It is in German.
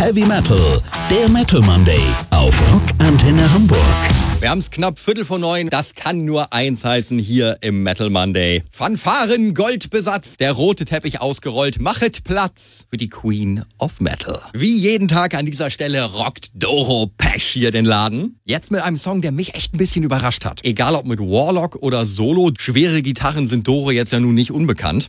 Heavy Metal, der Metal Monday auf Rock Antenne Hamburg. Wir haben es knapp 8:45. Das kann nur eins heißen hier im Metal Monday. Fanfaren goldbesatzt, der rote Teppich ausgerollt. Machet Platz für die Queen of Metal. Wie jeden Tag an dieser Stelle rockt Doro Pesch hier den Laden. Jetzt mit einem Song, der mich echt ein bisschen überrascht hat. Egal ob mit Warlock oder Solo, schwere Gitarren sind Doro jetzt ja nun nicht unbekannt.